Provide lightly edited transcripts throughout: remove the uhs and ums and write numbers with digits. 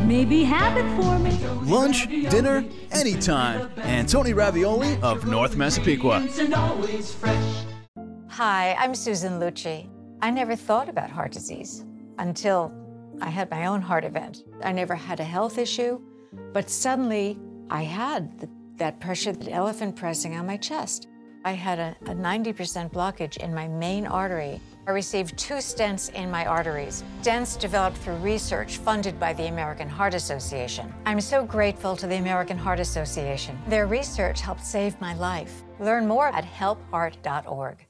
maybe have it for me. Lunch, dinner, anytime. And Tony Ravioli of North Massapequa. Hi, I'm Susan Lucci. I never thought about heart disease until I had my own heart event. I never had a health issue, but suddenly I had that pressure, that elephant pressing on my chest. I had a 90% blockage in my main artery. I received 2 stents in my arteries. Stents developed through research funded by the American Heart Association. I'm so grateful to the American Heart Association. Their research helped save my life. Learn more at helpheart.org.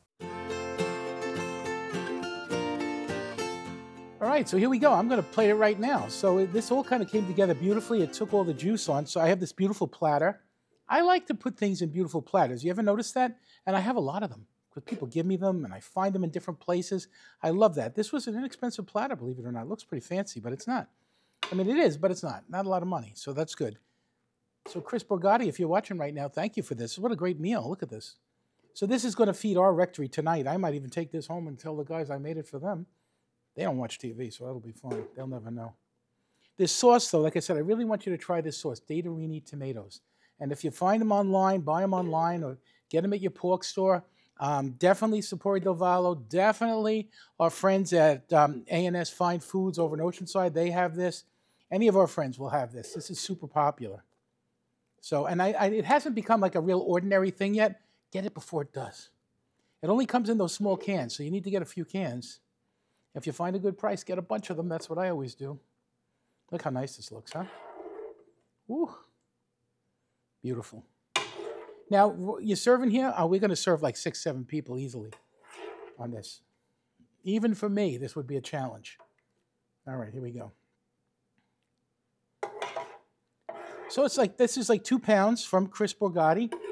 All right, so here we go. I'm going to play it right now. So this all kind of came together beautifully. It took all the juice on. So I have this beautiful platter. I like to put things in beautiful platters. You ever notice that? And I have a lot of them because people give me them and I find them in different places. I love that. This was an inexpensive platter, believe it or not. It looks pretty fancy, but it's not. I mean, it is, but it's not. Not a lot of money, so that's good. So Chris Borgatti, if you're watching right now, thank you for this. What a great meal. Look at this. So this is going to feed our rectory tonight. I might even take this home and tell the guys I made it for them. They don't watch TV, so that'll be fun. They'll never know. This sauce, though, like I said, I really want you to try this sauce, Datarini tomatoes. And if you find them online, buy them online or get them at your pork store. Definitely Sapori Del Vallo. Definitely our friends at A&S Fine Foods over in Oceanside. They have this. Any of our friends will have this. This is super popular. So, and it hasn't become like a real ordinary thing yet. Get it before it does. It only comes in those small cans, so you need to get a few cans. If you find a good price, get a bunch of them. That's what I always do. Look how nice this looks, huh? Woo. Beautiful. Now, you're serving here? We're going to serve like 6, 7 people easily on this. Even for me, this would be a challenge. All right, here we go. So it's like, this is like 2 pounds from Chris Borgatti.